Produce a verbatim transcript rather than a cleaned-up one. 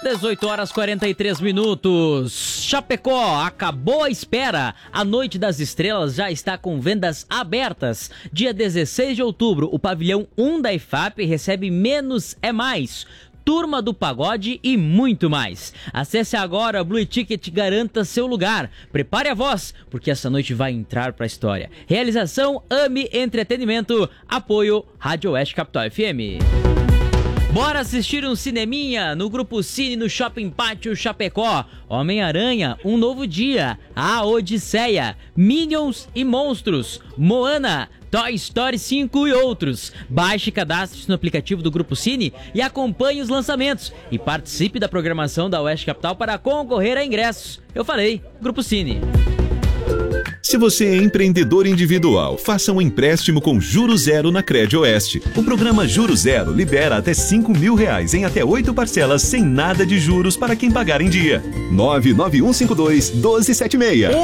dezoito horas e quarenta e três minutos. Chapecó, acabou a espera. A Noite das Estrelas já está com vendas abertas. Dia dezesseis de outubro, o pavilhão um da I F A P recebe Menos é Mais, Turma do Pagode e muito mais. Acesse agora o Blue Ticket e garanta seu lugar. Prepare a voz, porque essa noite vai entrar pra história. Realização Ame Entretenimento. Apoio Rádio Oeste Capital F M. Bora assistir um cineminha no Grupo Cine no Shopping Pátio Chapecó. Homem-Aranha, Um Novo Dia, A Odisseia, Minions e Monstros, Moana, Toy Story cinco e outros. Baixe e cadastre-se no aplicativo do Grupo Cine e acompanhe os lançamentos. E participe da programação da Oeste Capital para concorrer a ingressos. Eu falei, Grupo Cine. Se você é empreendedor individual, faça um empréstimo com juros zero na Crédito Oeste. O programa Juros Zero libera até cinco mil reais em até oito parcelas sem nada de juros para quem pagar em dia. nove nove um cinco dois, um dois sete seis.